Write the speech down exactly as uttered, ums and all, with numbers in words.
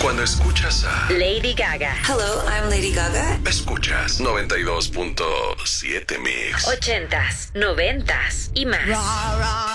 Cuando escuchas a Lady Gaga. Hello, I'm Lady Gaga. Escuchas noventa y dos punto siete Mix. Ochentas, noventas y más.